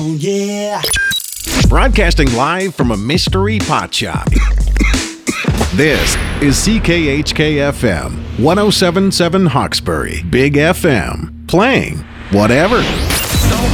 Yeah. Broadcasting live from a mystery pot shop. This is CKHK-FM 107.7 Hawkesbury, Big FM, playing whatever.